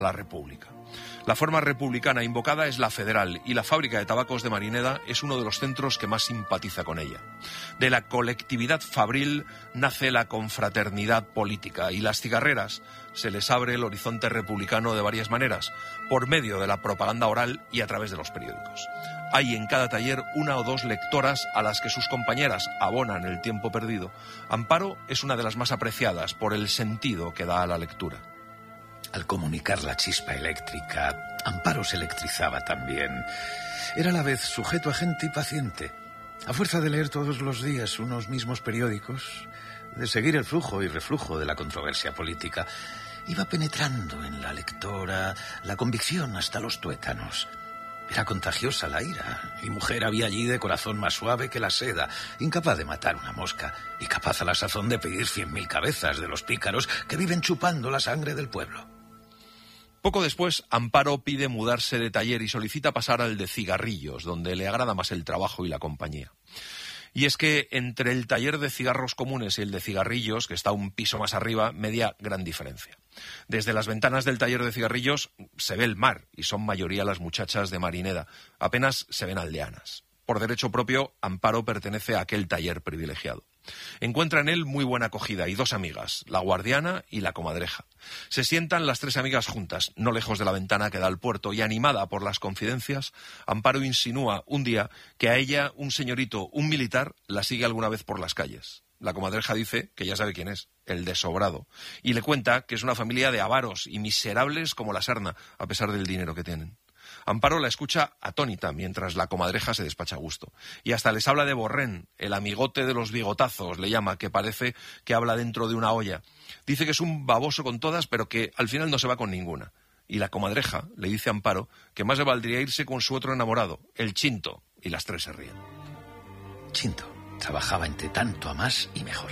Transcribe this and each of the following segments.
la República. La forma republicana invocada es la federal y la fábrica de tabacos de Marineda es uno de los centros que más simpatiza con ella. De la colectividad fabril nace la confraternidad política y las cigarreras se les abre el horizonte republicano de varias maneras, por medio de la propaganda oral y a través de los periódicos. Hay en cada taller una o dos lectoras a las que sus compañeras abonan el tiempo perdido. Amparo es una de las más apreciadas por el sentido que da a la lectura. Al comunicar la chispa eléctrica, Amparo se electrizaba también. Era a la vez sujeto, agente y paciente. A fuerza de leer todos los días unos mismos periódicos, de seguir el flujo y reflujo de la controversia política, iba penetrando en la lectora la convicción hasta los tuétanos. Era contagiosa la ira, y mujer había allí de corazón más suave que la seda, incapaz de matar una mosca, y capaz a la sazón de pedir 100.000 cabezas de los pícaros que viven chupando la sangre del pueblo. Poco después, Amparo pide mudarse de taller y solicita pasar al de cigarrillos, donde le agrada más el trabajo y la compañía. Y es que entre el taller de cigarros comunes y el de cigarrillos, que está un piso más arriba, media gran diferencia. Desde las ventanas del taller de cigarrillos se ve el mar y son mayoría las muchachas de Marineda. Apenas se ven aldeanas. Por derecho propio, Amparo pertenece a aquel taller privilegiado. Encuentra en él muy buena acogida y dos amigas, la guardiana y la comadreja. Se sientan las tres amigas juntas, no lejos de la ventana que da al puerto, y animada por las confidencias, Amparo insinúa un día que a ella un señorito, un militar, la sigue alguna vez por las calles. La comadreja dice que ya sabe quién es, el de Sobrado, y le cuenta que es una familia de avaros y miserables como la sarna, a pesar del dinero que tienen. Amparo la escucha atónita mientras la comadreja se despacha a gusto. Y hasta les habla de Borrén, el amigote de los bigotazos, le llama, que parece que habla dentro de una olla. Dice que es un baboso con todas, pero que al final no se va con ninguna. Y la comadreja le dice a Amparo que más le valdría irse con su otro enamorado, el Chinto, y las tres se ríen. Chinto trabajaba entre tanto a más y mejor.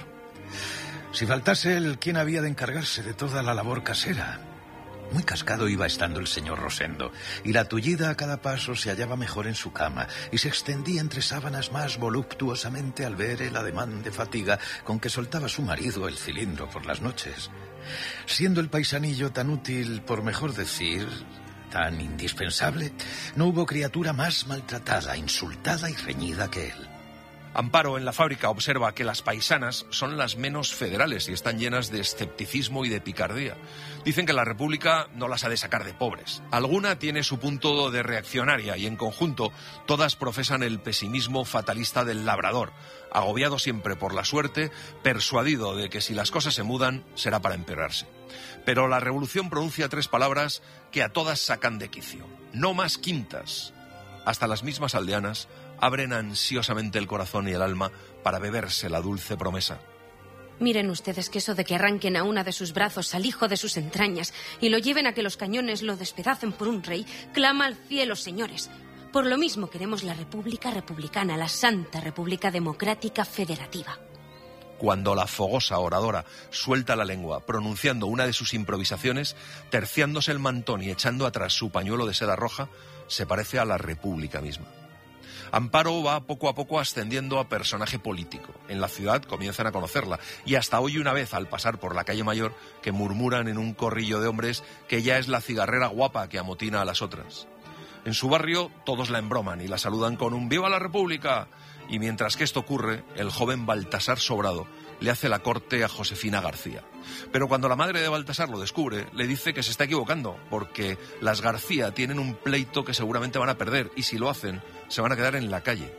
Si faltase él, ¿quién había de encargarse de toda la labor casera? Muy cascado iba estando el señor Rosendo, y la tullida a cada paso se hallaba mejor en su cama, y se extendía entre sábanas más voluptuosamente al ver el ademán de fatiga con que soltaba su marido el cilindro por las noches. Siendo el paisanillo tan útil, por mejor decir, tan indispensable, no hubo criatura más maltratada, insultada y reñida que él. Amparo en la fábrica observa que las paisanas son las menos federales y están llenas de escepticismo y de picardía. Dicen que la República no las ha de sacar de pobres. Alguna tiene su punto de reaccionaria y en conjunto todas profesan el pesimismo fatalista del labrador, agobiado siempre por la suerte, persuadido de que si las cosas se mudan será para empeorarse. Pero la revolución pronuncia tres palabras que a todas sacan de quicio. No más quintas. Hasta las mismas aldeanas abren ansiosamente el corazón y el alma para beberse la dulce promesa. Miren ustedes que eso de que arranquen a una de sus brazos al hijo de sus entrañas y lo lleven a que los cañones lo despedacen por un rey, clama al cielo, señores. Por lo mismo queremos la República Republicana, la Santa República Democrática Federativa. Cuando la fogosa oradora suelta la lengua, pronunciando una de sus improvisaciones, terciándose el mantón y echando atrás su pañuelo de seda roja, se parece a la República misma. Amparo va poco a poco ascendiendo a personaje político. En la ciudad comienzan a conocerla y hasta hoy una vez al pasar por la calle Mayor que murmuran en un corrillo de hombres que ella es la cigarrera guapa que amotina a las otras. En su barrio todos la embroman y la saludan con un ¡Viva la República! Y mientras que esto ocurre, el joven Baltasar Sobrado le hace la corte a Josefina García. Pero cuando la madre de Baltasar lo descubre, le dice que se está equivocando, porque las García tienen un pleito que seguramente van a perder, y si lo hacen, se van a quedar en la calle.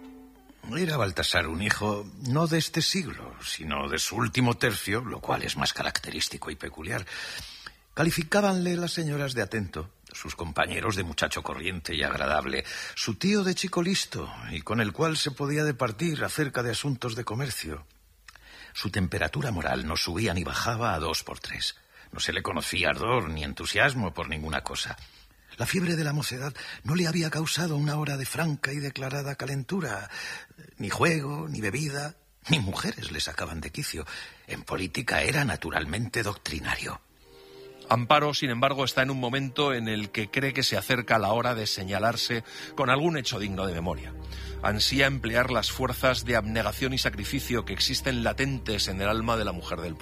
Era Baltasar un hijo no de este siglo, sino de su último tercio, lo cual es más característico y peculiar. Calificábanle las señoras de atento, sus compañeros de muchacho corriente y agradable, su tío de chico listo, y con el cual se podía departir acerca de asuntos de comercio. Su temperatura moral no subía ni bajaba a 2 por 3. No se le conocía ardor ni entusiasmo por ninguna cosa. La fiebre de la mocedad no le había causado una hora de franca y declarada calentura. Ni juego, ni bebida, ni mujeres le sacaban de quicio. En política era naturalmente doctrinario. Amparo, sin embargo, está en un momento en el que cree que se acerca la hora de señalarse con algún hecho digno de memoria. Ansía emplear las fuerzas de abnegación y sacrificio que existen latentes en el alma de la mujer del pueblo.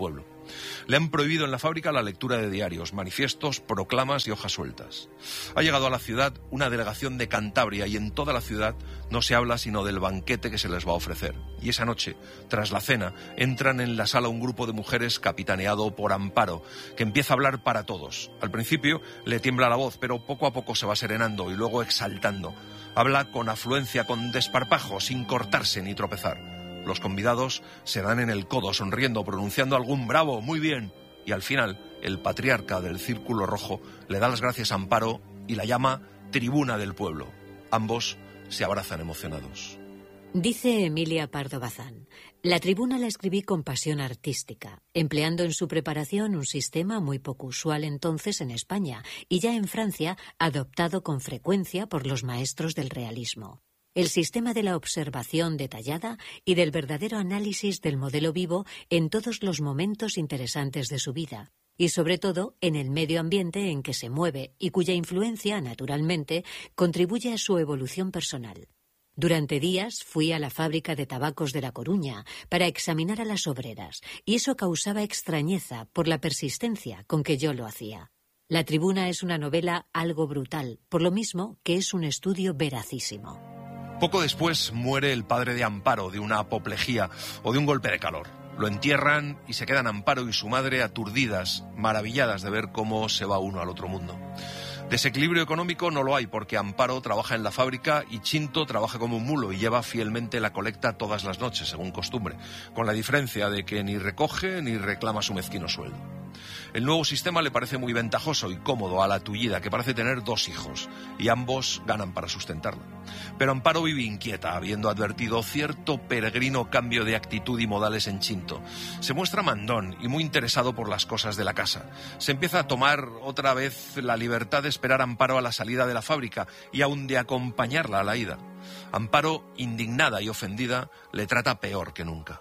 Le han prohibido en la fábrica la lectura de diarios, manifiestos, proclamas y hojas sueltas. Ha llegado a la ciudad una delegación de Cantabria y en toda la ciudad no se habla sino del banquete que se les va a ofrecer. Y esa noche, tras la cena, entran en la sala un grupo de mujeres capitaneado por Amparo, que empieza a hablar para todos. Al principio le tiembla la voz, pero poco a poco se va serenando y luego exaltando. Habla con afluencia, con desparpajo, sin cortarse ni tropezar. Los convidados se dan en el codo, sonriendo, pronunciando algún bravo, muy bien. Y al final, el patriarca del Círculo Rojo le da las gracias a Amparo y la llama tribuna del pueblo. Ambos se abrazan emocionados. Dice Emilia Pardo Bazán: la tribuna la escribí con pasión artística, empleando en su preparación un sistema muy poco usual entonces en España y ya en Francia adoptado con frecuencia por los maestros del realismo. El sistema de la observación detallada y del verdadero análisis del modelo vivo en todos los momentos interesantes de su vida, y sobre todo en el medio ambiente en que se mueve y cuya influencia, naturalmente, contribuye a su evolución personal. Durante días fui a la fábrica de tabacos de La Coruña para examinar a las obreras, y eso causaba extrañeza por la persistencia con que yo lo hacía. La tribuna es una novela algo brutal, por lo mismo que es un estudio veracísimo. Poco después muere el padre de Amparo de una apoplejía o de un golpe de calor. Lo entierran y se quedan Amparo y su madre aturdidas, maravilladas de ver cómo se va uno al otro mundo. Desequilibrio económico no lo hay porque Amparo trabaja en la fábrica y Chinto trabaja como un mulo y lleva fielmente la colecta todas las noches, según costumbre, con la diferencia de que ni recoge ni reclama su mezquino sueldo. El nuevo sistema le parece muy ventajoso y cómodo a la tullida, que parece tener 2 hijos, y ambos ganan para sustentarla. Pero Amparo vive inquieta, habiendo advertido cierto peregrino cambio de actitud y modales en Chinto. Se muestra mandón y muy interesado por las cosas de la casa. Se empieza a tomar otra vez la libertad de esperar a Amparo a la salida de la fábrica y aún de acompañarla a la ida. Amparo, indignada y ofendida, le trata peor que nunca.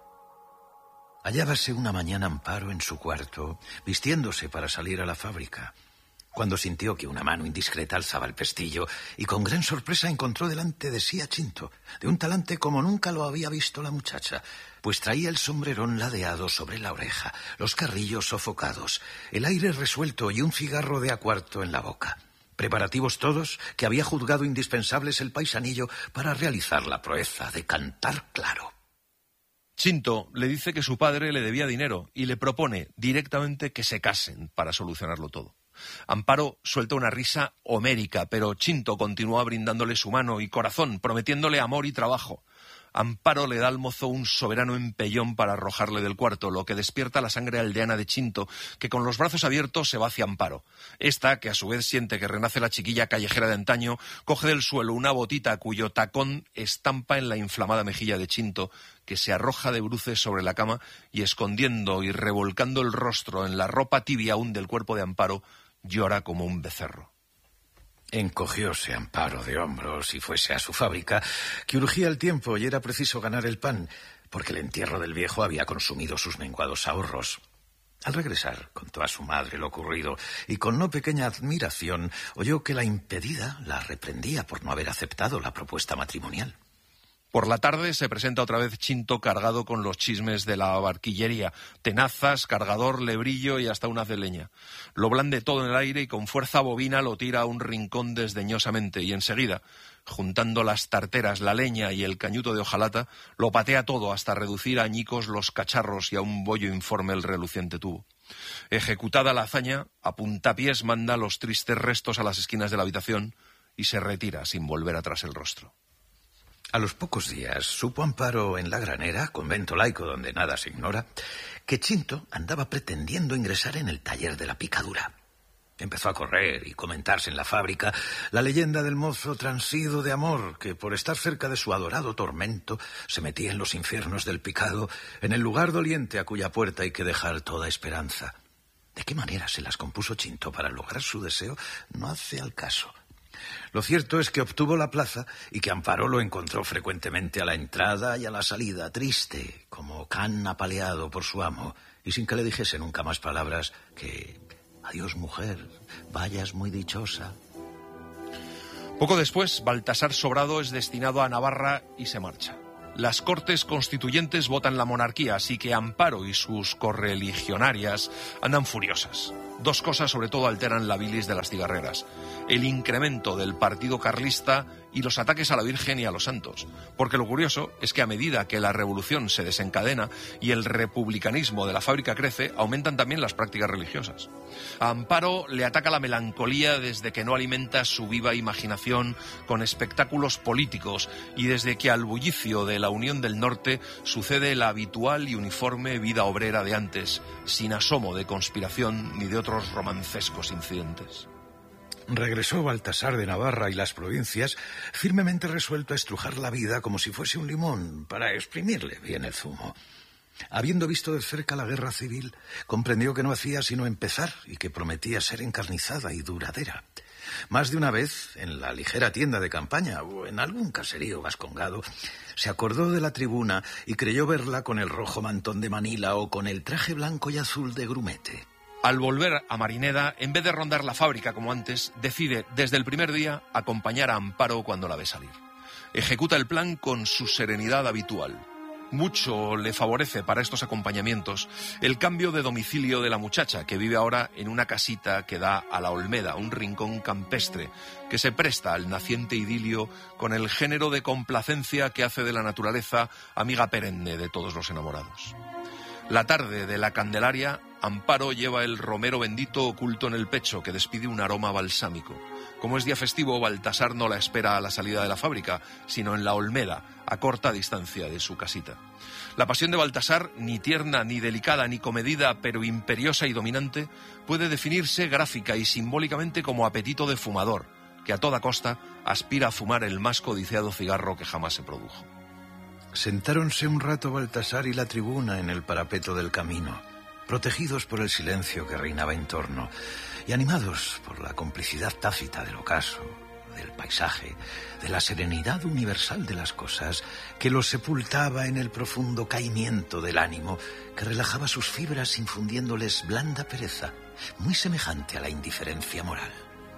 Hallábase una mañana Amparo en su cuarto, vistiéndose para salir a la fábrica, cuando sintió que una mano indiscreta alzaba el pestillo y con gran sorpresa encontró delante de sí a Chinto, de un talante como nunca lo había visto la muchacha, pues traía el sombrerón ladeado sobre la oreja, los carrillos sofocados, el aire resuelto y un cigarro de a cuarto en la boca. Preparativos todos que había juzgado indispensables el paisanillo para realizar la proeza de cantar claro. Chinto le dice que su padre le debía dinero y le propone directamente que se casen para solucionarlo todo. Amparo suelta una risa homérica, pero Chinto continúa brindándole su mano y corazón, prometiéndole amor y trabajo. Amparo le da al mozo un soberano empellón para arrojarle del cuarto, lo que despierta la sangre aldeana de Chinto, que con los brazos abiertos se va hacia Amparo. Esta, que a su vez siente que renace la chiquilla callejera de antaño, coge del suelo una botita cuyo tacón estampa en la inflamada mejilla de Chinto, que se arroja de bruces sobre la cama y, escondiendo y revolcando el rostro en la ropa tibia aún del cuerpo de Amparo, llora como un becerro. Encogióse Amparo de hombros y fuese a su fábrica, que urgía el tiempo y era preciso ganar el pan, porque el entierro del viejo había consumido sus menguados ahorros. Al regresar, contó a su madre lo ocurrido y con no pequeña admiración oyó que la impedida la reprendía por no haber aceptado la propuesta matrimonial. Por la tarde se presenta otra vez Chinto cargado con los chismes de la barquillería, tenazas, cargador, lebrillo y hasta un haz de leña. Lo blande todo en el aire y con fuerza bovina lo tira a un rincón desdeñosamente y enseguida, juntando las tarteras, la leña y el cañuto de hojalata, lo patea todo hasta reducir a añicos los cacharros y a un bollo informe el reluciente tubo. Ejecutada la hazaña, a puntapiés manda los tristes restos a las esquinas de la habitación y se retira sin volver atrás el rostro. A los pocos días supo Amparo en la granera, convento laico donde nada se ignora, que Chinto andaba pretendiendo ingresar en el taller de la picadura. Empezó a correr y comentarse en la fábrica la leyenda del mozo transido de amor que, por estar cerca de su adorado tormento, se metía en los infiernos del picado, en el lugar doliente a cuya puerta hay que dejar toda esperanza. ¿De qué manera se las compuso Chinto para lograr su deseo? No hace al caso. Lo cierto es que obtuvo la plaza y que Amparo lo encontró frecuentemente a la entrada y a la salida, triste, como can apaleado por su amo, y sin que le dijese nunca más palabras que «Adiós, mujer, vayas muy dichosa». Poco después, Baltasar Sobrado es destinado a Navarra y se marcha. Las Cortes Constituyentes votan la monarquía, así que Amparo y sus correligionarias andan furiosas. Dos cosas sobre todo alteran la bilis de las cigarreras: el incremento del partido carlista y los ataques a la Virgen y a los santos. Porque lo curioso es que a medida que la revolución se desencadena y el republicanismo de la fábrica crece, aumentan también las prácticas religiosas. A Amparo le ataca la melancolía desde que no alimenta su viva imaginación con espectáculos políticos y desde que al bullicio de la Unión del Norte sucede la habitual y uniforme vida obrera de antes, sin asomo de conspiración ni de otros romancescos incidentes. Regresó Baltasar de Navarra y las provincias firmemente resuelto a estrujar la vida como si fuese un limón para exprimirle bien el zumo. Habiendo visto de cerca la guerra civil, comprendió que no hacía sino empezar y que prometía ser encarnizada y duradera. Más de una vez, en la ligera tienda de campaña o en algún caserío vascongado, se acordó de la tribuna y creyó verla con el rojo mantón de Manila o con el traje blanco y azul de grumete. Al volver a Marineda, en vez de rondar la fábrica como antes, decide desde el primer día acompañar a Amparo cuando la ve salir. Ejecuta el plan con su serenidad habitual. Mucho le favorece para estos acompañamientos el cambio de domicilio de la muchacha, que vive ahora en una casita que da a la Olmeda, un rincón campestre que se presta al naciente idilio con el género de complacencia que hace de la naturaleza amiga perenne de todos los enamorados. La tarde de la Candelaria, Amparo lleva el romero bendito oculto en el pecho, que despide un aroma balsámico. Como es día festivo, Baltasar no la espera a la salida de la fábrica, sino en la Olmeda, a corta distancia de su casita. La pasión de Baltasar, ni tierna, ni delicada, ni comedida, pero imperiosa y dominante, puede definirse gráfica y simbólicamente como apetito de fumador, que a toda costa aspira a fumar el más codiciado cigarro que jamás se produjo. Sentáronse un rato Baltasar y la tribuna en el parapeto del camino, protegidos por el silencio que reinaba en torno y animados por la complicidad tácita del ocaso, del paisaje, de la serenidad universal de las cosas que los sepultaba en el profundo caimiento del ánimo que relajaba sus fibras infundiéndoles blanda pereza, muy semejante a la indiferencia moral.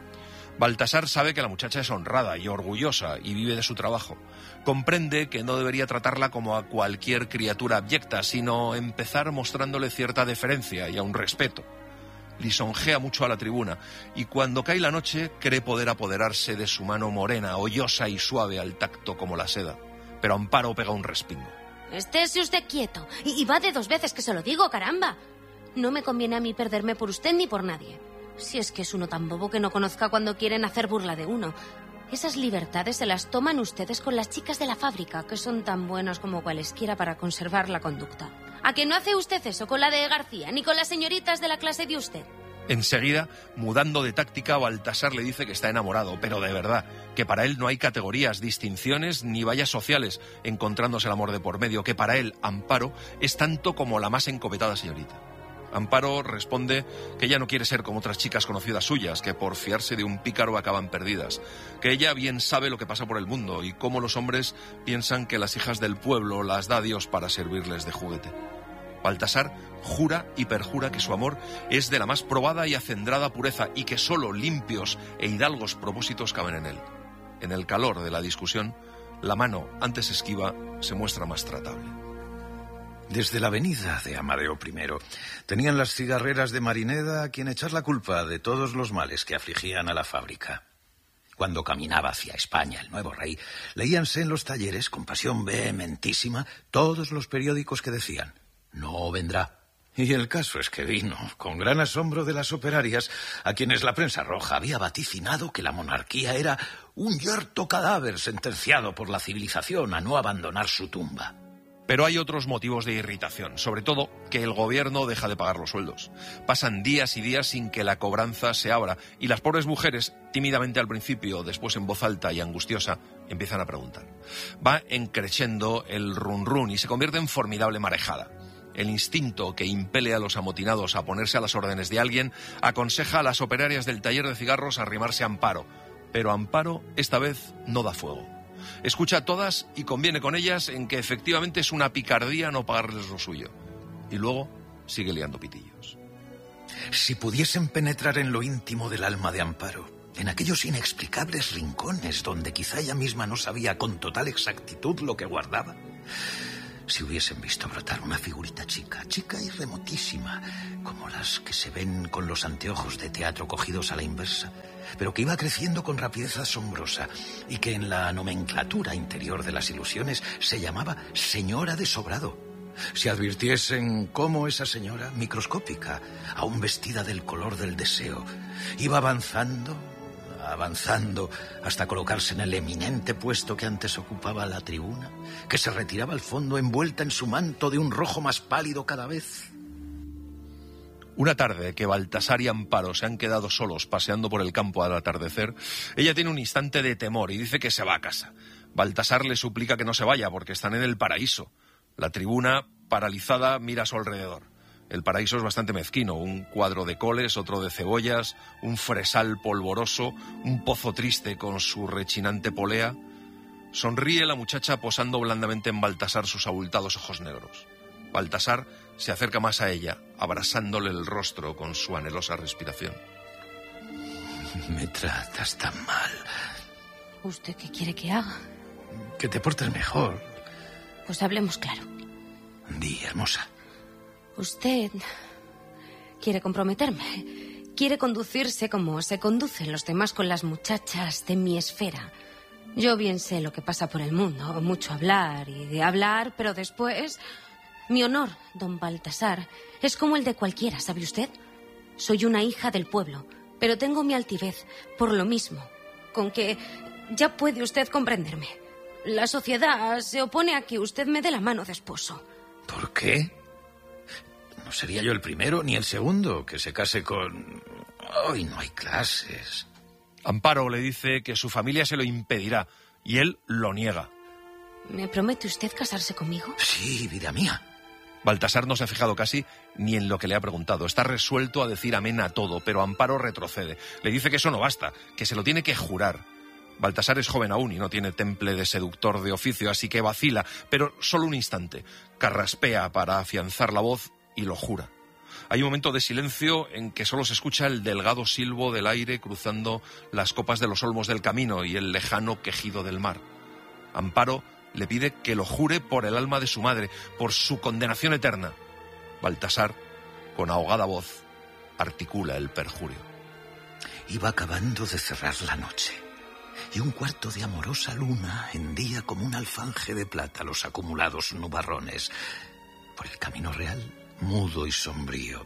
Baltasar sabe que la muchacha es honrada y orgullosa y vive de su trabajo. Comprende que no debería tratarla como a cualquier criatura abyecta, sino empezar mostrándole cierta deferencia y aun respeto. Lisonjea mucho a la tribuna y cuando cae la noche cree poder apoderarse de su mano morena, hoyosa y suave al tacto como la seda. Pero Amparo pega un respingo. Estése usted quieto. Y va de 2 veces que se lo digo, caramba. No me conviene a mí perderme por usted ni por nadie. Si es que es uno tan bobo que no conozca cuando quieren hacer burla de uno. Esas libertades se las toman ustedes con las chicas de la fábrica, que son tan buenas como cualesquiera para conservar la conducta. ¿A que no hace usted eso con la de García, ni con las señoritas de la clase de usted? Enseguida, mudando de táctica, Baltasar le dice que está enamorado, pero de verdad, que para él no hay categorías, distinciones ni vallas sociales, encontrándose el amor de por medio, que para él, Amparo, es tanto como la más encopetada señorita. Amparo responde que ella no quiere ser como otras chicas conocidas suyas, que por fiarse de un pícaro acaban perdidas, que ella bien sabe lo que pasa por el mundo y cómo los hombres piensan que las hijas del pueblo las da Dios para servirles de juguete. Baltasar jura y perjura que su amor es de la más probada y acendrada pureza y que solo limpios e hidalgos propósitos caben en él. En el calor de la discusión, la mano antes esquiva se muestra más tratable. Desde la avenida de Amadeo I tenían las cigarreras de Marineda a quien echar la culpa de todos los males que afligían a la fábrica. Cuando caminaba hacia España el nuevo rey, leíanse en los talleres con pasión vehementísima todos los periódicos que decían: no vendrá. Y el caso es que vino, con gran asombro de las operarias, a quienes la prensa roja había vaticinado que la monarquía era un yerto cadáver sentenciado por la civilización a no abandonar su tumba. Pero hay otros motivos de irritación, sobre todo que el gobierno deja de pagar los sueldos. Pasan días y días sin que la cobranza se abra y las pobres mujeres, tímidamente al principio, después en voz alta y angustiosa, empiezan a preguntar. Va encreciendo el run run y se convierte en formidable marejada. El instinto que impele a los amotinados a ponerse a las órdenes de alguien aconseja a las operarias del taller de cigarros a arrimarse a Amparo, pero Amparo esta vez no da fuego. Escucha a todas y conviene con ellas en que efectivamente es una picardía no pagarles lo suyo. Y luego sigue liando pitillos. Si pudiesen penetrar en lo íntimo del alma de Amparo, en aquellos inexplicables rincones donde quizá ella misma no sabía con total exactitud lo que guardaba, Si hubiesen visto brotar una figurita chica y remotísima, como las que se ven con los anteojos de teatro cogidos a la inversa, pero que iba creciendo con rapidez asombrosa y que en la nomenclatura interior de las ilusiones se llamaba Señora de Sobrado. Si advirtiesen cómo esa señora, microscópica, aún vestida del color del deseo, iba avanzando hasta colocarse en el eminente puesto que antes ocupaba la tribuna, que se retiraba al fondo envuelta en su manto de un rojo más pálido cada vez. Una tarde que Baltasar y Amparo se han quedado solos paseando por el campo al atardecer, ella tiene un instante de temor y dice que se va a casa. Baltasar le suplica que no se vaya porque están en el paraíso. La tribuna, paralizada, mira a su alrededor. El paraíso es bastante mezquino, un cuadro de coles, otro de cebollas, un fresal polvoroso, un pozo triste con su rechinante polea. Sonríe la muchacha posando blandamente en Baltasar sus abultados ojos negros. Baltasar se acerca más a ella, abrasándole el rostro con su anhelosa respiración. Me tratas tan mal. ¿Usted qué quiere que haga? Que te portes mejor. Pues hablemos claro. Di, hermosa. Usted quiere comprometerme. Quiere conducirse como se conducen los demás con las muchachas de mi esfera. Yo bien sé lo que pasa por el mundo. Mucho hablar y de hablar, pero después... Mi honor, don Baltasar, es como el de cualquiera, ¿sabe usted? Soy una hija del pueblo, pero tengo mi altivez por lo mismo. Con que ya puede usted comprenderme. La sociedad se opone a que usted me dé la mano de esposo. ¿Por qué? No sería yo el primero ni el segundo que se case con... Hoy no hay clases. Amparo le dice que su familia se lo impedirá y él lo niega. ¿Me promete usted casarse conmigo? Sí, vida mía. Baltasar no se ha fijado casi ni en lo que le ha preguntado. Está resuelto a decir amén a todo, pero Amparo retrocede. Le dice que eso no basta, que se lo tiene que jurar. Baltasar es joven aún y no tiene temple de seductor de oficio, así que vacila, pero solo un instante. Carraspea para afianzar la voz y lo jura. Hay un momento de silencio en que solo se escucha el delgado silbo del aire cruzando las copas de los olmos del camino y el lejano quejido del mar. Amparo le pide que lo jure por el alma de su madre, por su condenación eterna. Baltasar, con ahogada voz, articula el perjurio. Iba acabando de cerrar la noche, y un cuarto de amorosa luna hendía como un alfanje de plata los acumulados nubarrones. Por el camino real, mudo y sombrío,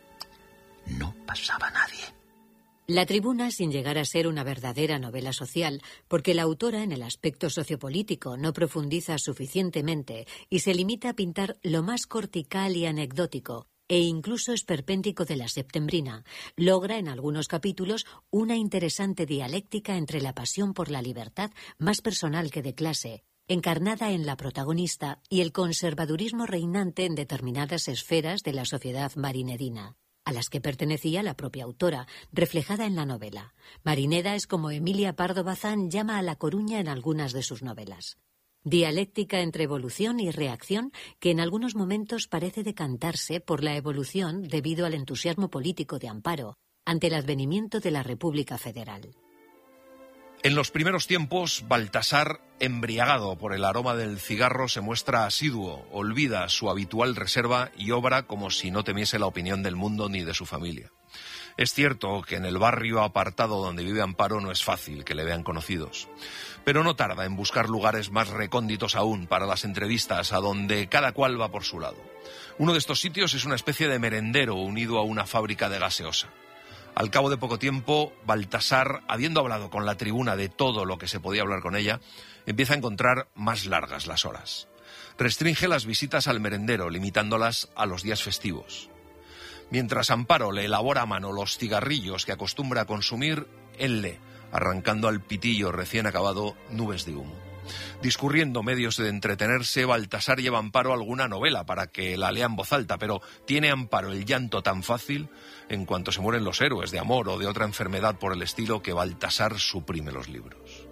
no pasaba nadie. La tribuna, sin llegar a ser una verdadera novela social, porque la autora en el aspecto sociopolítico no profundiza suficientemente y se limita a pintar lo más cortical y anecdótico, e incluso esperpéntico de la septembrina, logra en algunos capítulos una interesante dialéctica entre la pasión por la libertad, más personal que de clase, encarnada en la protagonista, y el conservadurismo reinante en determinadas esferas de la sociedad marinedina, a las que pertenecía la propia autora, reflejada en la novela. Marineda es como Emilia Pardo Bazán llama a La Coruña en algunas de sus novelas. Dialéctica entre evolución y reacción que en algunos momentos parece decantarse por la evolución debido al entusiasmo político de Amparo ante el advenimiento de la República Federal. En los primeros tiempos, Baltasar, embriagado por el aroma del cigarro, se muestra asiduo, olvida su habitual reserva y obra como si no temiese la opinión del mundo ni de su familia. Es cierto que en el barrio apartado donde vive Amparo no es fácil que le vean conocidos, pero no tarda en buscar lugares más recónditos aún para las entrevistas, a donde cada cual va por su lado. Uno de estos sitios es una especie de merendero unido a una fábrica de gaseosa. Al cabo de poco tiempo, Baltasar, habiendo hablado con la tribuna de todo lo que se podía hablar con ella, empieza a encontrar más largas las horas. Restringe las visitas al merendero, limitándolas a los días festivos. Mientras Amparo le elabora a mano los cigarrillos que acostumbra a consumir, él lee, arrancando al pitillo recién acabado nubes de humo. Discurriendo medios de entretenerse, Baltasar lleva a Amparo alguna novela para que la lea en voz alta, pero tiene Amparo el llanto tan fácil en cuanto se mueren los héroes de amor o de otra enfermedad por el estilo que Baltasar suprime los libros.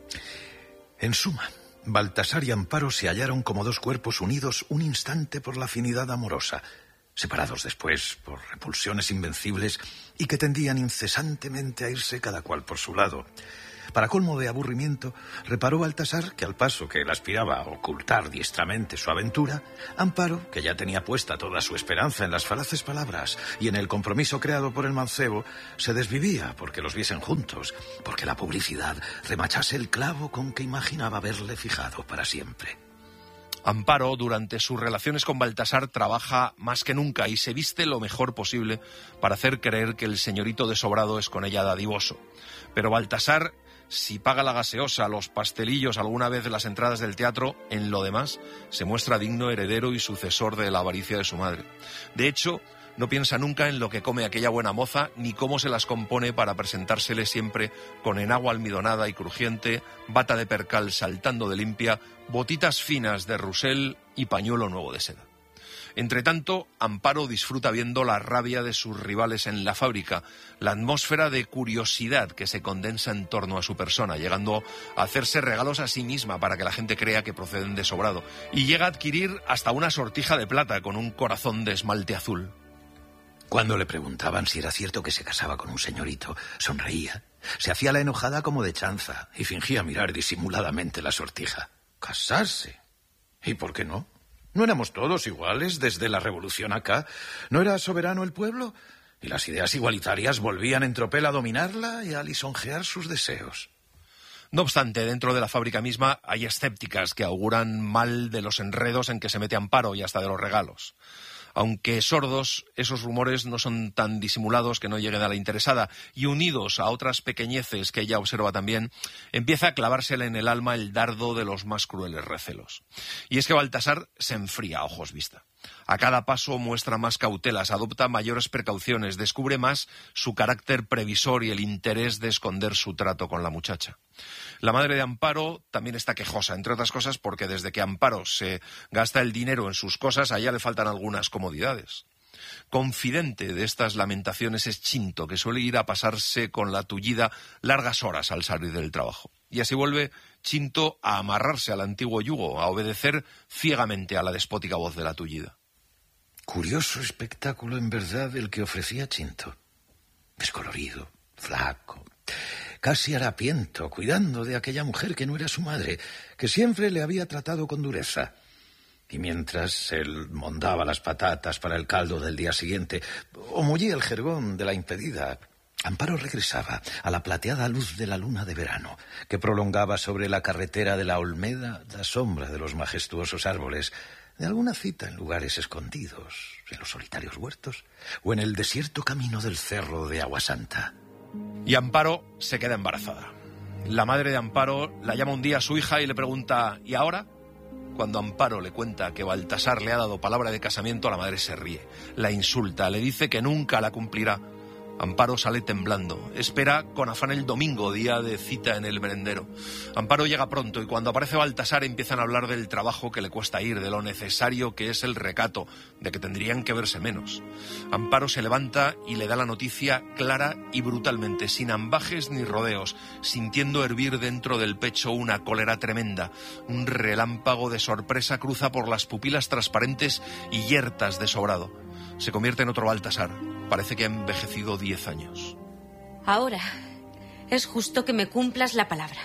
En suma, Baltasar y Amparo se hallaron como dos cuerpos unidos un instante por la afinidad amorosa, separados después por repulsiones invencibles y que tendían incesantemente a irse cada cual por su lado. Para colmo de aburrimiento, reparó Baltasar que al paso que él aspiraba a ocultar diestramente su aventura, Amparo, que ya tenía puesta toda su esperanza en las falaces palabras y en el compromiso creado por el mancebo, se desvivía porque los viesen juntos, porque la publicidad remachase el clavo con que imaginaba haberle fijado para siempre. Amparo, durante sus relaciones con Baltasar, trabaja más que nunca y se viste lo mejor posible para hacer creer que el señorito de Sobrado es con ella dadivoso. Pero Baltasar, si paga la gaseosa, los pastelillos, alguna vez las entradas del teatro, en lo demás se muestra digno heredero y sucesor de la avaricia de su madre. De hecho, no piensa nunca en lo que come aquella buena moza ni cómo se las compone para presentársele siempre con enagua almidonada y crujiente, bata de percal saltando de limpia, botitas finas de Roussel y pañuelo nuevo de seda. Entretanto, Amparo disfruta viendo la rabia de sus rivales en la fábrica, la atmósfera de curiosidad que se condensa en torno a su persona, llegando a hacerse regalos a sí misma para que la gente crea que proceden de Sobrado, y llega a adquirir hasta una sortija de plata con un corazón de esmalte azul. Cuando le preguntaban si era cierto que se casaba con un señorito, sonreía, se hacía la enojada como de chanza y fingía mirar disimuladamente la sortija. ¿Casarse? ¿Y por qué no? ¿No éramos todos iguales desde la Revolución acá? ¿No era soberano el pueblo? Y las ideas igualitarias volvían en tropel a dominarla y a lisonjear sus deseos. No obstante, dentro de la fábrica misma hay escépticas que auguran mal de los enredos en que se mete Amparo y hasta de los regalos. Aunque sordos, esos rumores no son tan disimulados que no lleguen a la interesada, y unidos a otras pequeñeces que ella observa también, empieza a clavársele en el alma el dardo de los más crueles recelos. Y es que Baltasar se enfría a ojos vista. A cada paso muestra más cautelas, adopta mayores precauciones, descubre más su carácter previsor y el interés de esconder su trato con la muchacha. La madre de Amparo también está quejosa, entre otras cosas porque desde que Amparo se gasta el dinero en sus cosas, a ella le faltan algunas comodidades. Confidente de estas lamentaciones es Chinto, que suele ir a pasarse con la tullida largas horas al salir del trabajo. Y así vuelve Chinto a amarrarse al antiguo yugo, a obedecer ciegamente a la despótica voz de la tullida. Curioso espectáculo, en verdad, el que ofrecía Chinto. Descolorido, flaco, casi harapiento, cuidando de aquella mujer que no era su madre, que siempre le había tratado con dureza. Y mientras él mondaba las patatas para el caldo del día siguiente o mullía el jergón de la impedida, Amparo regresaba a la plateada luz de la luna de verano, que prolongaba sobre la carretera de la Olmeda la sombra de los majestuosos árboles, de alguna cita en lugares escondidos, en los solitarios huertos o en el desierto camino del cerro de Aguasanta. Y Amparo se queda embarazada. La madre de Amparo la llama un día a su hija y le pregunta: ¿y ahora? Cuando Amparo le cuenta que Baltasar le ha dado palabra de casamiento, la madre se ríe, la insulta, le dice que nunca la cumplirá. Amparo sale temblando, espera con afán el domingo, día de cita en el merendero. Amparo llega pronto y cuando aparece Baltasar empiezan a hablar del trabajo que le cuesta ir, de lo necesario que es el recato, de que tendrían que verse menos. Amparo se levanta y le da la noticia clara y brutalmente, sin ambajes ni rodeos, sintiendo hervir dentro del pecho una cólera tremenda. Un relámpago de sorpresa cruza por las pupilas transparentes y yertas de Sobrado. Se convierte en otro Baltasar. Parece que ha envejecido 10 años. Ahora es justo que me cumplas la palabra.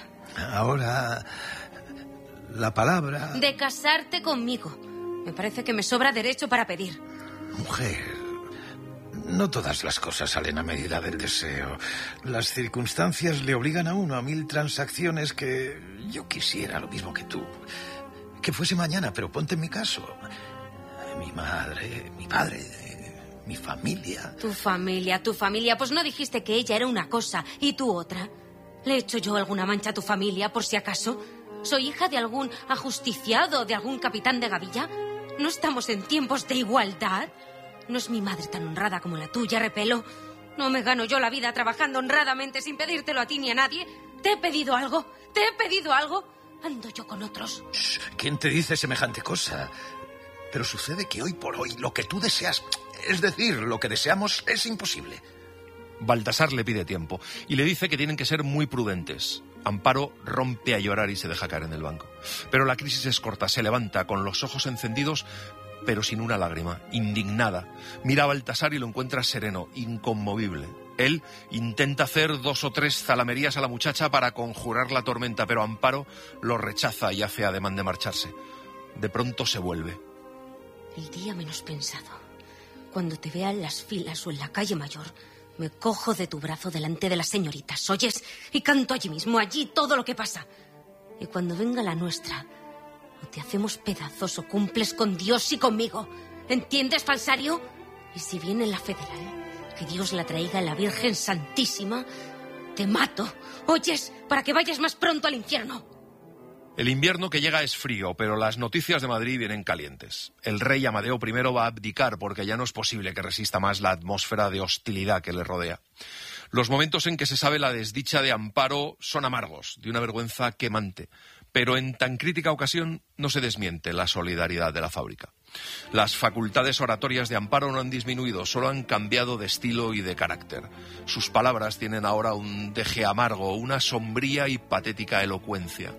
Ahora, la palabra... De casarte conmigo. Me parece que me sobra derecho para pedir. Mujer, no todas las cosas salen a medida del deseo. Las circunstancias le obligan a uno a 1000 transacciones que yo quisiera lo mismo que tú. Que fuese mañana, pero ponte en mi caso. Mi madre, mi padre, mi familia. Tu familia. Pues no dijiste que ella era una cosa y tú otra. ¿Le he hecho yo alguna mancha a tu familia, por si acaso? ¿Soy hija de algún ajusticiado, de algún capitán de gavilla? ¿No estamos en tiempos de igualdad? ¿No es mi madre tan honrada como la tuya, Repelo? ¿No me gano yo la vida trabajando honradamente sin pedírtelo a ti ni a nadie? ¿Te he pedido algo? Ando yo con otros. ¿Quién te dice semejante cosa? Pero sucede que hoy por hoy lo que tú deseas, es decir, lo que deseamos, es imposible. Baltasar le pide tiempo y le dice que tienen que ser muy prudentes. Amparo rompe a llorar y se deja caer en el banco. Pero la crisis es corta, se levanta con los ojos encendidos, pero sin una lágrima, indignada. Mira a Baltasar y lo encuentra sereno, inconmovible. Él intenta hacer 2 o 3 zalamerías a la muchacha para conjurar la tormenta, pero Amparo lo rechaza y hace ademán de marcharse. De pronto se vuelve. El día menos pensado, cuando te vea en las filas o en la calle mayor, me cojo de tu brazo delante de las señoritas, ¿oyes? Y canto allí mismo, allí, todo lo que pasa. Y cuando venga la nuestra, o te hacemos pedazos o cumples con Dios y conmigo. ¿Entiendes, falsario? Y si viene la federal, que Dios la traiga a la Virgen Santísima, te mato, ¿oyes? Para que vayas más pronto al infierno. El invierno que llega es frío, pero las noticias de Madrid vienen calientes. El rey Amadeo I va a abdicar porque ya no es posible que resista más la atmósfera de hostilidad que le rodea. Los momentos en que se sabe la desdicha de Amparo son amargos, de una vergüenza quemante. Pero en tan crítica ocasión no se desmiente la solidaridad de la fábrica. Las facultades oratorias de Amparo no han disminuido, solo han cambiado de estilo y de carácter. Sus palabras tienen ahora un deje amargo, una sombría y patética elocuencia.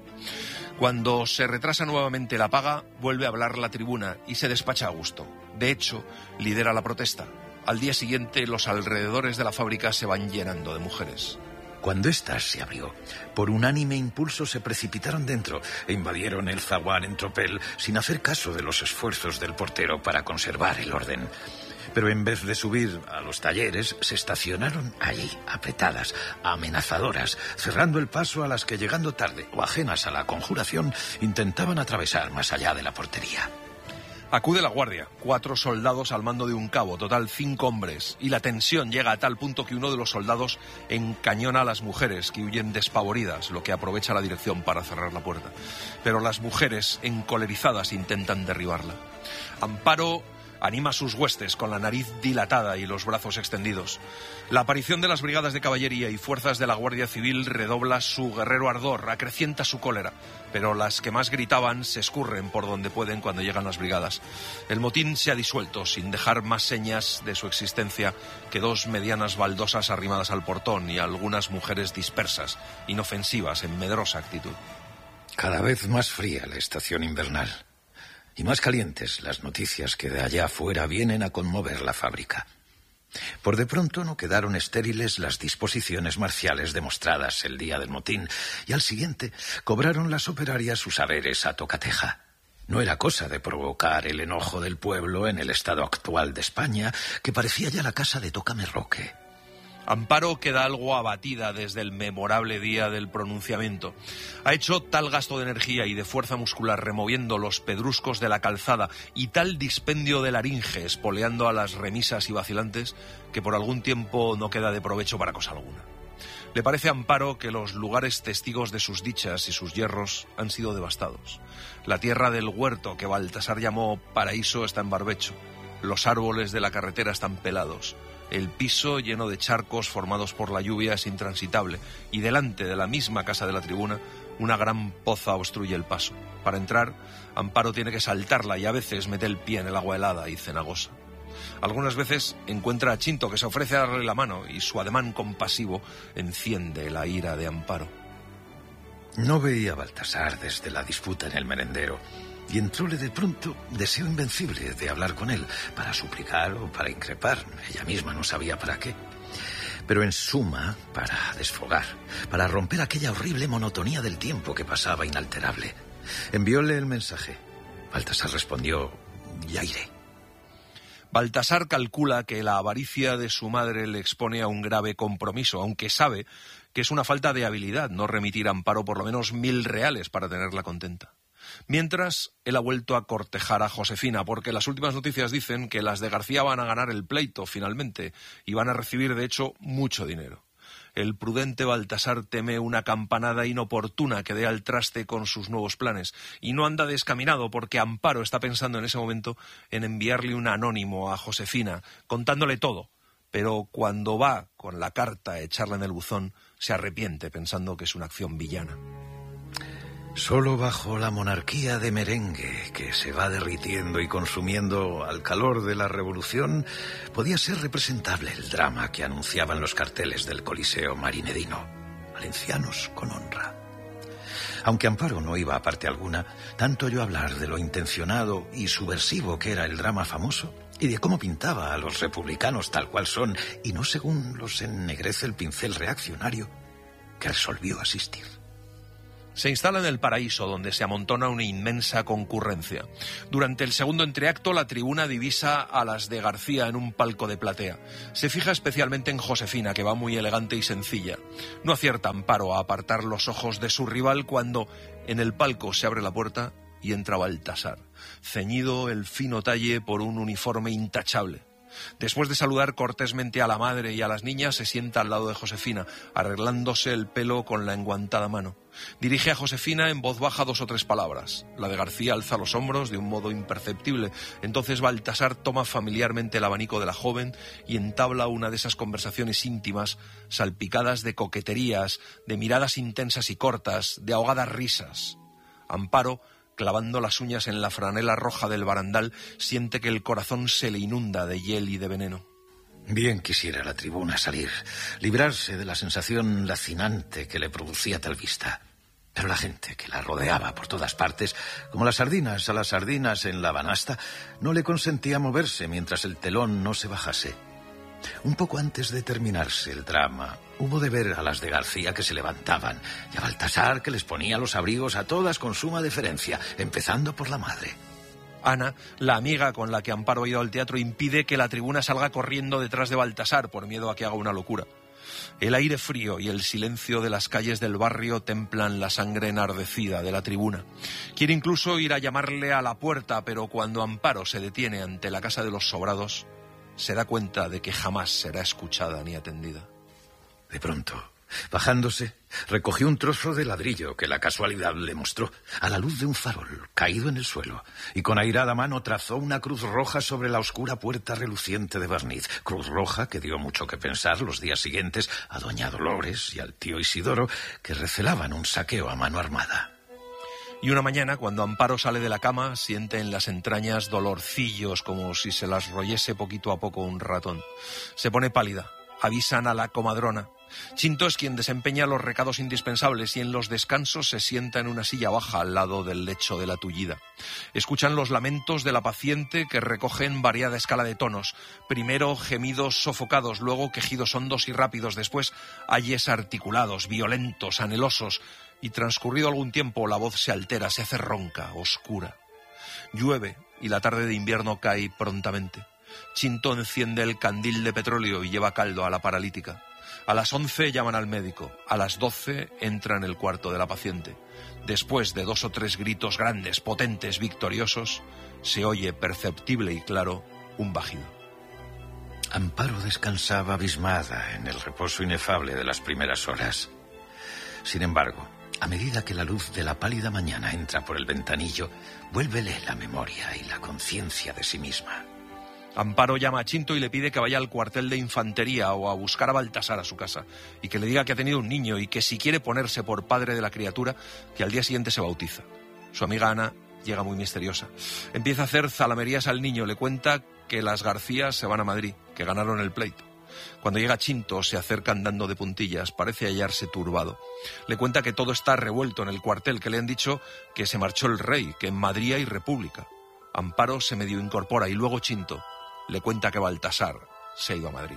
Cuando se retrasa nuevamente la paga, vuelve a hablar la tribuna y se despacha a gusto. De hecho, lidera la protesta. Al día siguiente, los alrededores de la fábrica se van llenando de mujeres. Cuando ésta se abrió, por unánime impulso se precipitaron dentro e invadieron el zaguán en tropel sin hacer caso de los esfuerzos del portero para conservar el orden. Pero en vez de subir a los talleres, se estacionaron allí, apretadas, amenazadoras, cerrando el paso a las que, llegando tarde o ajenas a la conjuración, intentaban atravesar más allá de la portería. Acude la guardia, 4 soldados al mando de un cabo, total 5 hombres, y la tensión llega a tal punto que uno de los soldados encañona a las mujeres, que huyen despavoridas, lo que aprovecha la dirección para cerrar la puerta. Pero las mujeres, encolerizadas, intentan derribarla. Amparo anima a sus huestes con la nariz dilatada y los brazos extendidos. La aparición de las brigadas de caballería y fuerzas de la Guardia Civil redobla su guerrero ardor, acrecienta su cólera, pero las que más gritaban se escurren por donde pueden cuando llegan las brigadas. El motín se ha disuelto sin dejar más señas de su existencia que 2 medianas baldosas arrimadas al portón y algunas mujeres dispersas, inofensivas, en medrosa actitud. Cada vez más fría la estación invernal. Y más calientes las noticias que de allá afuera vienen a conmover la fábrica. Por de pronto no quedaron estériles las disposiciones marciales demostradas el día del motín, y al siguiente cobraron las operarias sus haberes a tocateja. No era cosa de provocar el enojo del pueblo en el estado actual de España, que parecía ya la casa de Tócame Roque. Amparo queda algo abatida desde el memorable día del pronunciamiento. Ha hecho tal gasto de energía y de fuerza muscular removiendo los pedruscos de la calzada y tal dispendio de laringe espoleando a las remisas y vacilantes que por algún tiempo no queda de provecho para cosa alguna. Le parece a Amparo que los lugares testigos de sus dichas y sus yerros han sido devastados. La tierra del huerto que Baltasar llamó paraíso está en barbecho. Los árboles de la carretera están pelados. El piso, lleno de charcos formados por la lluvia, es intransitable y delante de la misma casa de la tribuna una gran poza obstruye el paso. Para entrar, Amparo tiene que saltarla y a veces mete el pie en el agua helada y cenagosa. Algunas veces encuentra a Chinto, que se ofrece a darle la mano, y su ademán compasivo enciende la ira de Amparo. No veía a Baltasar desde la disputa en el merendero, y entróle de pronto deseo invencible de hablar con él, para suplicar o para increpar. Ella misma no sabía para qué. Pero en suma, para desfogar, para romper aquella horrible monotonía del tiempo que pasaba inalterable. Envióle el mensaje. Baltasar respondió: ya iré. Baltasar calcula que la avaricia de su madre le expone a un grave compromiso, aunque sabe que es una falta de habilidad no remitir a Amparo por lo menos 1.000 reales para tenerla contenta. Mientras, él ha vuelto a cortejar a Josefina, porque las últimas noticias dicen que las de García van a ganar el pleito finalmente y van a recibir, de hecho, mucho dinero. El prudente Baltasar teme una campanada inoportuna que dé al traste con sus nuevos planes, y no anda descaminado porque Amparo está pensando en ese momento en enviarle un anónimo a Josefina, contándole todo, pero cuando va con la carta a echarla en el buzón, se arrepiente pensando que es una acción villana. Solo bajo la monarquía de merengue, que se va derritiendo y consumiendo al calor de la revolución, podía ser representable el drama que anunciaban los carteles del Coliseo marinedino: valencianos con honra. Aunque Amparo no iba a parte alguna, tanto oyó hablar de lo intencionado y subversivo que era el drama famoso, y de cómo pintaba a los republicanos tal cual son, y no según los ennegrece el pincel reaccionario, que resolvió asistir. Se instala en el Paraíso, donde se amontona una inmensa concurrencia. Durante el segundo entreacto, la tribuna divisa a las de García en un palco de platea. Se fija especialmente en Josefina, que va muy elegante y sencilla. No acierta Amparo a apartar los ojos de su rival cuando en el palco se abre la puerta y entra Baltasar, ceñido el fino talle por un uniforme intachable. Después de saludar cortésmente a la madre y a las niñas, se sienta al lado de Josefina, arreglándose el pelo con la enguantada mano. Dirige a Josefina en voz baja 2 o 3 palabras. La de García alza los hombros de un modo imperceptible. Entonces Baltasar toma familiarmente el abanico de la joven y entabla una de esas conversaciones íntimas, salpicadas de coqueterías, de miradas intensas y cortas, de ahogadas risas. Amparo, clavando las uñas en la franela roja del barandal, siente que el corazón se le inunda de hiel y de veneno. Bien quisiera la tribuna salir, librarse de la sensación lacinante que le producía tal vista. Pero la gente que la rodeaba por todas partes, como las sardinas a las sardinas en la banasta, no le consentía moverse mientras el telón no se bajase. Un poco antes de terminarse el drama, hubo de ver a las de García que se levantaban y a Baltasar que les ponía los abrigos a todas con suma deferencia, empezando por la madre. Ana, la amiga con la que Amparo ha ido al teatro, impide que la tribuna salga corriendo detrás de Baltasar por miedo a que haga una locura. El aire frío y el silencio de las calles del barrio templan la sangre enardecida de la tribuna. Quiere incluso ir a llamarle a la puerta, pero cuando Amparo se detiene ante la casa de los sobrados, se da cuenta de que jamás será escuchada ni atendida. De pronto, bajándose, recogió un trozo de ladrillo que la casualidad le mostró a la luz de un farol caído en el suelo y con airada mano trazó una cruz roja sobre la oscura puerta reluciente de barniz. Cruz roja que dio mucho que pensar los días siguientes a doña Dolores y al tío Isidoro, que recelaban un saqueo a mano armada. Y una mañana, cuando Amparo sale de la cama, siente en las entrañas dolorcillos como si se las royese poquito a poco un ratón. Se pone pálida. Avisan a la comadrona. Chinto es quien desempeña los recados indispensables y en los descansos se sienta en una silla baja al lado del lecho de la tullida. Escuchan los lamentos de la paciente que recogen variada escala de tonos. Primero gemidos sofocados, luego quejidos hondos y rápidos, después ayes articulados, violentos, anhelosos. Y transcurrido algún tiempo la voz se altera, se hace ronca, oscura. Llueve y la tarde de invierno cae prontamente. Chinto enciende el candil de petróleo y lleva caldo a la paralítica. A las 11 llaman al médico. A las 12 entra en el cuarto de la paciente. Después de 2 o 3 gritos grandes, potentes, victoriosos, se oye perceptible y claro un vagido. Amparo descansaba abismada en el reposo inefable de las primeras horas. Sin embargo, a medida que la luz de la pálida mañana entra por el ventanillo, vuélvele la memoria y la conciencia de sí misma. Amparo llama a Chinto y le pide que vaya al cuartel de infantería o a buscar a Baltasar a su casa y que le diga que ha tenido un niño y que si quiere ponerse por padre de la criatura, que al día siguiente se bautiza. Su amiga Ana llega muy misteriosa. Empieza a hacer zalamerías al niño, le cuenta que las García se van a Madrid, que ganaron el pleito. Cuando llega Chinto, se acerca andando de puntillas, parece hallarse turbado. Le cuenta que todo está revuelto en el cuartel, que le han dicho que se marchó el rey, que en Madrid hay república. Amparo se medio incorpora y luego Chinto le cuenta que Baltasar se ha ido a Madrid.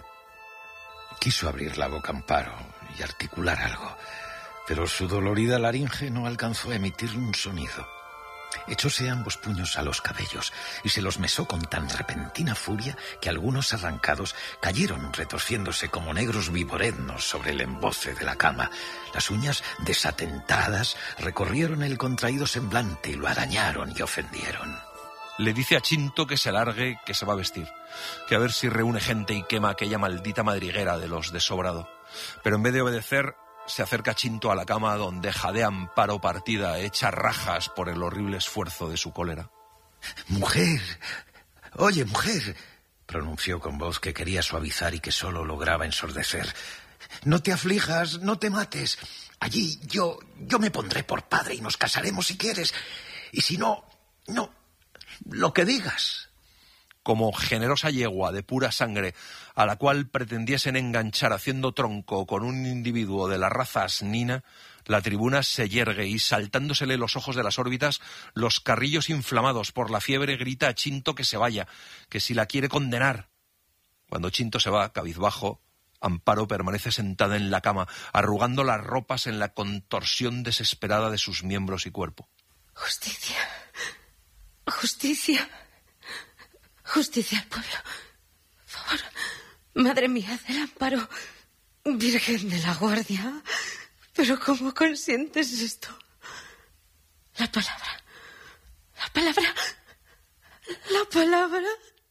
Quiso abrir la boca Amparo y articular algo, pero su dolorida laringe no alcanzó a emitir un sonido. Echóse ambos puños a los cabellos y se los mesó con tan repentina furia que algunos arrancados cayeron retorciéndose como negros viboreznos sobre el emboce de la cama. Las uñas desatentadas recorrieron el contraído semblante y lo arañaron y ofendieron. Le dice a Chinto que se largue, que se va a vestir, que a ver si reúne gente y quema aquella maldita madriguera de los de Sobrado. Pero en vez de obedecer, se acerca Chinto a la cama donde jadea Amparo partida, hecha rajas por el horrible esfuerzo de su cólera. «Mujer, oye, mujer», pronunció con voz que quería suavizar y que solo lograba ensordecer. «No te aflijas, no te mates. Allí yo me pondré por padre y nos casaremos si quieres. Y si no, no, lo que digas». como generosa yegua de pura sangre a la cual pretendiesen enganchar haciendo tronco con un individuo de la raza asnina, la tribuna se yergue y, saltándosele los ojos de las órbitas, los carrillos inflamados por la fiebre, grita a Chinto que se vaya, que si la quiere condenar. Cuando Chinto se va, cabizbajo, Amparo permanece sentada en la cama, arrugando las ropas en la contorsión desesperada de sus miembros y cuerpo. Justicia. Justicia. Justicia al pueblo. Por favor. Madre mía del Amparo. Virgen de la Guardia. ¿Pero cómo consientes esto? La palabra. La palabra. La palabra.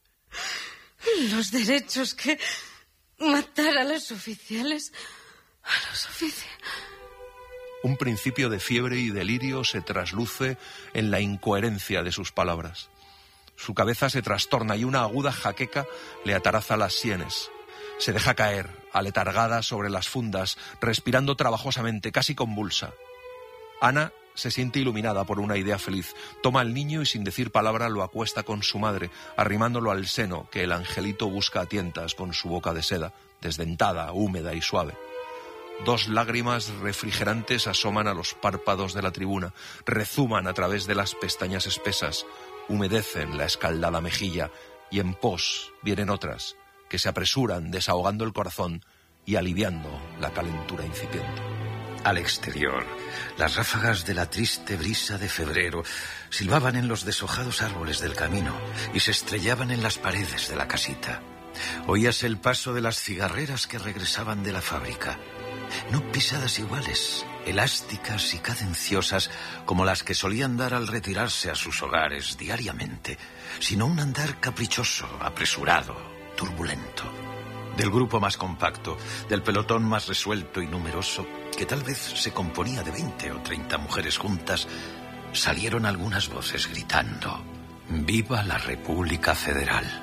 Los derechos que... Matar a los oficiales. A los oficiales. Un principio de fiebre y delirio se trasluce en la incoherencia de sus palabras. Su cabeza se trastorna y una aguda jaqueca le ataraza las sienes. Se deja caer, aletargada sobre las fundas, respirando trabajosamente, casi convulsa. Ana se siente iluminada por una idea feliz. Toma al niño y sin decir palabra lo acuesta con su madre, arrimándolo al seno que el angelito busca a tientas con su boca de seda, desdentada, húmeda y suave. 2 lágrimas refrigerantes asoman a los párpados de la tribuna, rezuman a través de las pestañas espesas, humedecen la escaldada mejilla y en pos vienen otras que se apresuran desahogando el corazón y aliviando la calentura incipiente. Al exterior, las ráfagas de la triste brisa de febrero silbaban en los deshojados árboles del camino y se estrellaban en las paredes de la casita. Oíase el paso de las cigarreras que regresaban de la fábrica. No pisadas iguales, elásticas y cadenciosas como las que solían dar al retirarse a sus hogares diariamente, sino un andar caprichoso, apresurado, turbulento. Del grupo más compacto, del pelotón más resuelto y numeroso, que tal vez se componía de 20 o 30 mujeres juntas, salieron algunas voces gritando: ¡Viva la República Federal!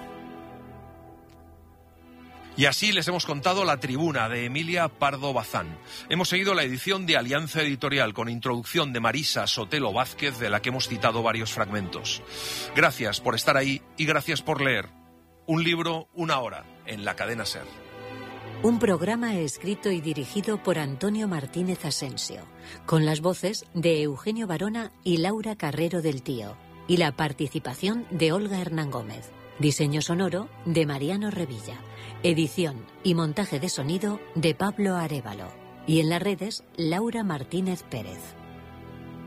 Y así les hemos contado La Tribuna, de Emilia Pardo Bazán. Hemos seguido la edición de Alianza Editorial, con introducción de Marisa Sotelo Vázquez, de la que hemos citado varios fragmentos. Gracias por estar ahí y gracias por leer. Un libro, una hora, en la cadena SER. Un programa escrito y dirigido por Antonio Martínez Asensio, con las voces de Eugenio Barona y Laura Carrero del Tío, y la participación de Olga Hernán Gómez. Diseño sonoro de Mariano Revilla. Edición y montaje de sonido de Pablo Arévalo. Y en las redes, Laura Martínez Pérez.